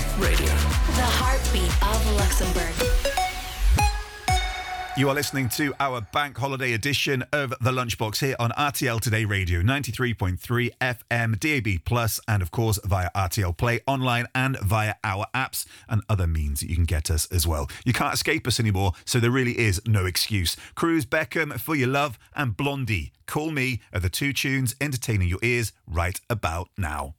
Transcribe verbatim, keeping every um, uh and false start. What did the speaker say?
Radio. The heartbeat of Luxembourg. You are listening to our bank holiday edition of The Lunchbox here on R T L Today Radio, ninety-three point three F M, D A B plus, and of course via R T L Play online and via our apps and other means that you can get us as well. You can't escape us anymore, so there really is no excuse. Cruz Beckham, For Your Love, and Blondie, Call Me are the two tunes entertaining your ears right about now.